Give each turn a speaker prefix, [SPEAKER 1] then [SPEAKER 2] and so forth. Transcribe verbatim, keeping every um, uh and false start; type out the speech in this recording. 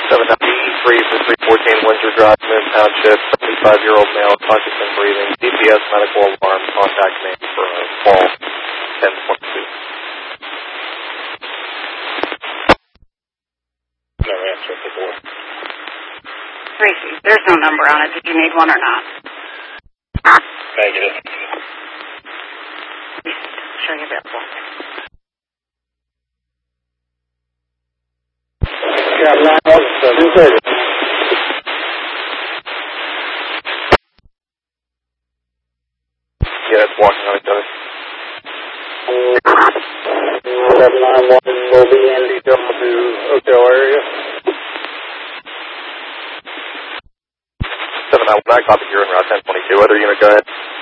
[SPEAKER 1] seven nine three for three fourteen Windsor Drive, Moon Township, seventy-five-year-old male, conscious and breathing, D P S medical alarm, contact me for a call ten twenty-two. No answer at the door.
[SPEAKER 2] Tracy, there's no number on it. Did you need one or not?
[SPEAKER 1] Negative.
[SPEAKER 2] Show you that one.
[SPEAKER 1] Got nine one seven thirty. Yeah, it's walking on each other. seven nine one will be in detail to hotel area. seven nine one, I copy here in route ten twenty-two. Other unit, go ahead.